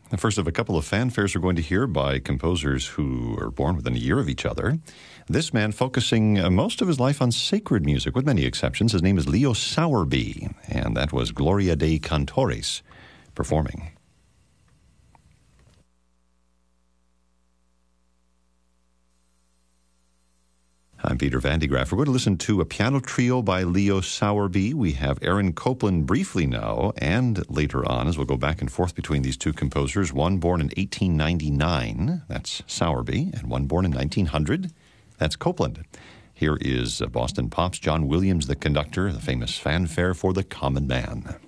The first of a couple of fanfares we're going to hear by composers who are born within a year of each other. This man focusing most of his life on sacred music, with many exceptions. His name is Leo Sowerby, and that was Gloria Dei Cantores performing. I'm Peter Van de Graaff. We're going to listen to a piano trio by Leo Sowerby. We have Aaron Copland briefly now, and later on, as we'll go back and forth between these two composers, one born in 1899, that's Sowerby, and one born in 1900, that's Copland. Here is Boston Pop's John Williams, the conductor, the famous fanfare for the Common Man.